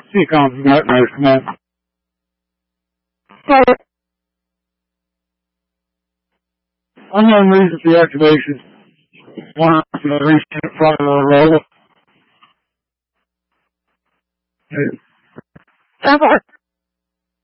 See you calling from that nice, come on. Unknown reason for the activation. One for the recent front of the roller.